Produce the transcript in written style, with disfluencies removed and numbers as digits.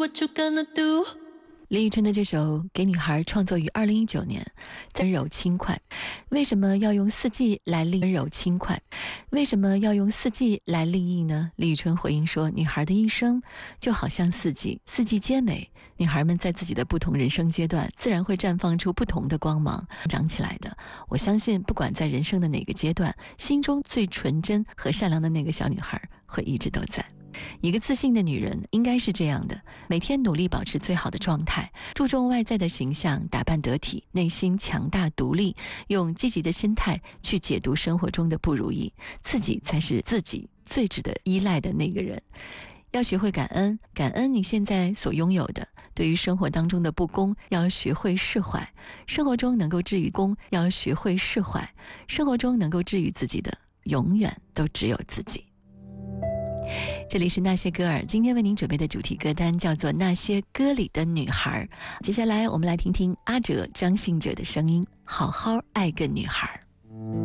what you gonna do。 李宇春的这首《给女孩》创作于2019年，温柔轻快。为什么要用四季来立温柔轻快？为什么要用四季来立意呢？李宇春回应说，女孩的一生就好像四季，四季皆美。女孩们在自己的不同人生阶段，自然会绽放出不同的光芒，长起来的。我相信，不管在人生的哪个阶段，心中最纯真和善良的那个小女孩会一直都在。一个自信的女人应该是这样的，每天努力保持最好的状态，注重外在的形象，打扮得体，内心强大独立，用积极的心态去解读生活中的不如意，自己才是自己最值得依赖的那个人。要学会感恩，感恩你现在所拥有的。对于生活当中的不公，要学会释怀。生活中能够治愈公，要学会释怀。生活中能够治愈自己的，永远都只有自己。这里是那些歌儿，今天为您准备的主题歌单叫做《那些歌里的女孩》。接下来我们来听听阿哲、张信哲的声音，好好爱个女孩。